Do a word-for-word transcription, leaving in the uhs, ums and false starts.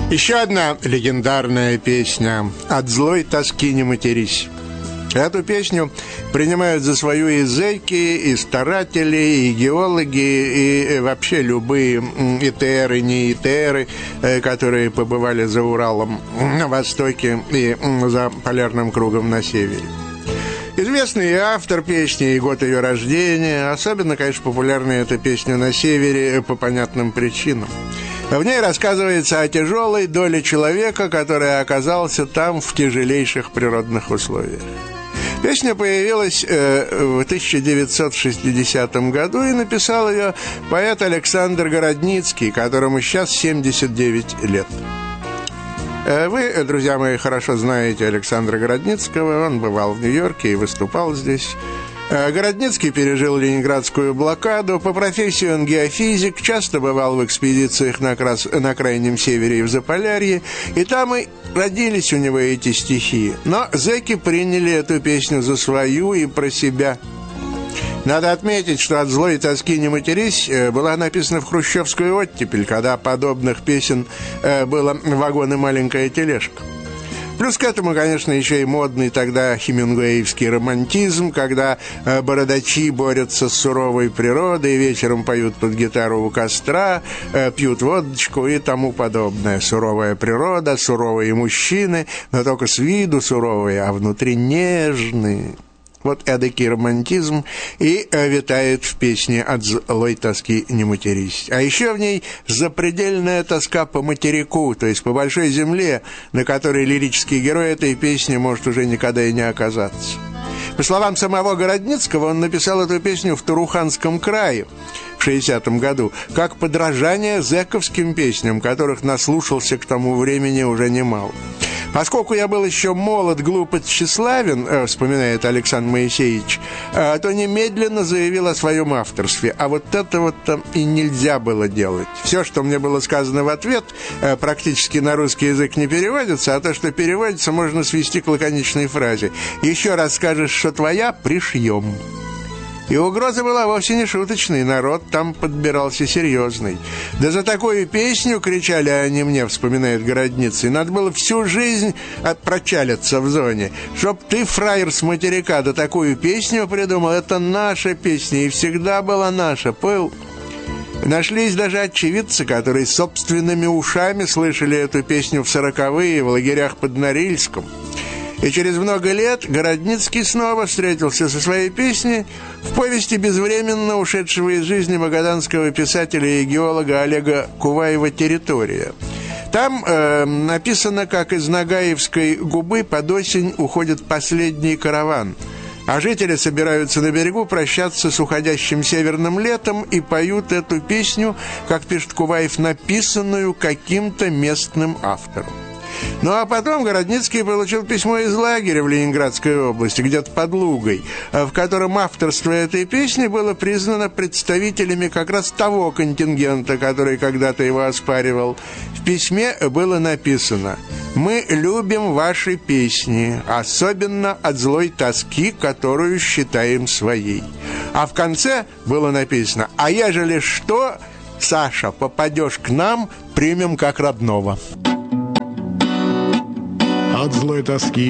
Еще одна легендарная песня «От злой тоски не матерись». Эту песню принимают за свою и зэки, и старатели, и геологи, и вообще любые ИТРы, не ИТРы, которые побывали за Уралом на востоке и за полярным кругом на севере. Известный и автор песни, и год ее рождения. Особенно, конечно, популярна эта песня на севере по понятным причинам. В ней рассказывается о тяжелой доле человека, который оказался там в тяжелейших природных условиях. Песня появилась э, в тысяча девятьсот шестидесятом году, и написал ее поэт Александр Городницкий, которому сейчас семьдесят девять лет. Э, вы, друзья мои, хорошо знаете Александра Городницкого, он бывал в Нью-Йорке и выступал здесь. Городницкий пережил ленинградскую блокаду, по профессии он геофизик, часто бывал в экспедициях на, крас... на Крайнем Севере и в Заполярье, и там и родились у него эти стихи. Но зэки приняли эту песню за свою и про себя. Надо отметить, что «От злой тоски не матерись» была написана в хрущевскую оттепель, когда подобных песен было «Вагон и маленькая тележка». Плюс к этому, конечно, еще и модный тогда хемингуэевский романтизм, когда э, бородачи борются с суровой природой, вечером поют под гитару у костра, э, пьют водочку и тому подобное. Суровая природа, суровые мужчины, но только с виду суровые, а внутри нежные. Вот эдакий романтизм и э, витает в песне «От злой тоски не матерись». А еще в ней запредельная тоска по материку, то есть по большой земле, на которой лирический герой этой песни может уже никогда и не оказаться. По словам самого Городницкого, он написал эту песню в Туруханском крае в шестидесятом году, как подражание зэковским песням, которых наслушался к тому времени уже немало. «Поскольку я был еще молод, глуп и тщеславен, э, вспоминает Александр Моисеевич, э, то немедленно заявил о своем авторстве. А вот это вот там и нельзя было делать. Все, что мне было сказано в ответ, э, практически на русский язык не переводится, а то, что переводится, можно свести к лаконичной фразе. Еще раз скажешь, что твоя, пришьем». И угроза была вовсе не шуточной, народ там подбирался серьезный. «Да за такую песню, — кричали они мне, — вспоминает Городницкий, — надо было всю жизнь прочалиться в зоне. Чтоб ты, фраер с материка, да такую песню придумал, это наша песня, и всегда была наша, пыл». Нашлись даже очевидцы, которые собственными ушами слышали эту песню в сороковые в лагерях под Норильском. И через много лет Городницкий снова встретился со своей песней в повести безвременно ушедшего из жизни магаданского писателя и геолога Олега Куваева «Территория». Там э, написано, как из Нагаевской губы под осень уходит последний караван, а жители собираются на берегу прощаться с уходящим северным летом и поют эту песню, как пишет Куваев, написанную каким-то местным автором. Ну а потом Городницкий получил письмо из лагеря в Ленинградской области, где-то под Лугой, в котором авторство этой песни было признано представителями как раз того контингента, который когда-то его оспаривал. В письме было написано: «Мы любим ваши песни, особенно от злой тоски, которую считаем своей». А в конце было написано: «А ежели что, Саша, попадешь к нам, примем как родного». От злой тоски